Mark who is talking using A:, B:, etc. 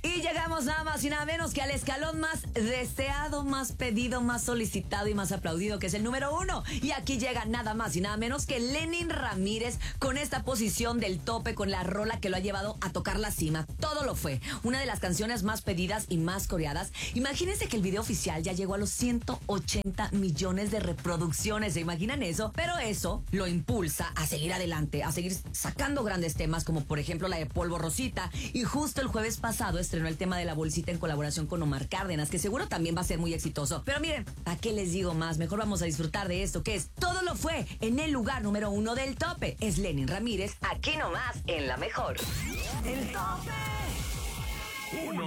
A: Y llegamos nada más y nada menos que al escalón más deseado, más pedido, más solicitado y más aplaudido, que es el número 1. Y aquí llega nada más y nada menos que Lenin Ramírez con esta posición del tope, con la rola que lo ha llevado a tocar la cima. Todo lo fue. Una de las canciones más pedidas y más coreadas. Imagínense que el video oficial ya llegó a los 180 millones de reproducciones. ¿Se imaginan eso? Pero eso lo impulsa a seguir adelante, a seguir sacando grandes temas, como por ejemplo la de Polvo Rosita. Y justo el jueves pasado estrenó el tema de La Bolsita en colaboración con Omar Cárdenas, que seguro también va a ser muy exitoso. Pero miren, ¿a qué les digo más? Mejor vamos a disfrutar de esto, que es Todo lo fue en el lugar número 1 del tope. Es Lenin Ramírez, aquí nomás en La Mejor. El tope.